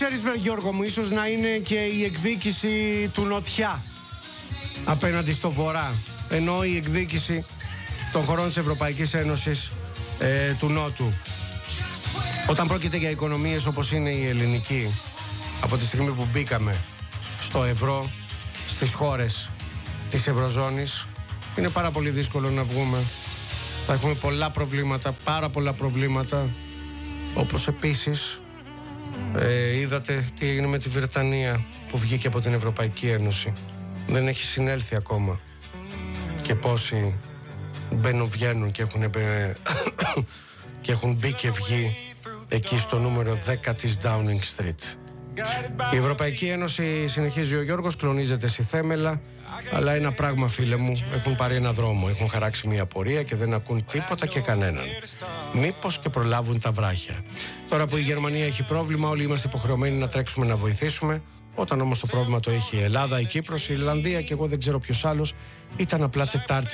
Ξέρεις, Γιώργο μου, ίσως να είναι και η εκδίκηση του Νοτιά απέναντι στο Βορρά, ενώ η εκδίκηση των χωρών της Ευρωπαϊκής Ένωσης του Νότου. Όταν πρόκειται για οικονομίες όπως είναι η ελληνική, από τη στιγμή που μπήκαμε στο ευρώ, στις χώρες της Ευρωζώνης, είναι πάρα πολύ δύσκολο να βγούμε. Θα έχουμε πολλά προβλήματα, πάρα πολλά προβλήματα, όπως επίσης είδατε τι έγινε με τη Βρετανία που βγήκε από την Ευρωπαϊκή Ένωση. Δεν έχει συνέλθει ακόμα. Και πόσοι μπαίνουν, βγαίνουν και έχουν μπει και βγει εκεί στο νούμερο 10 της Downing Street. Η Ευρωπαϊκή Ένωση, συνεχίζει ο Γιώργος, κλονίζεται στη θέμελα. Αλλά ένα πράγμα, φίλε μου, έχουν πάρει ένα δρόμο. Έχουν χαράξει μια πορεία και δεν ακούν τίποτα και κανέναν. Μήπως και προλάβουν τα βράχια. Τώρα που η Γερμανία έχει πρόβλημα, όλοι είμαστε υποχρεωμένοι να τρέξουμε να βοηθήσουμε. Όταν όμως το πρόβλημα το έχει η Ελλάδα, η Κύπρος, η Ιρλανδία και εγώ δεν ξέρω ποιος άλλος, ήταν απλά Τετάρτη.